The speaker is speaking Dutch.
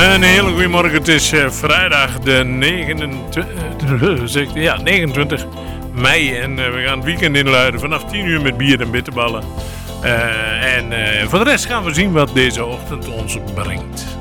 Een hele goede morgen. Het is vrijdag de 29 mei en we gaan het weekend inluiden vanaf 10 uur met bier en bitterballen. En voor de rest gaan we zien wat deze ochtend ons brengt.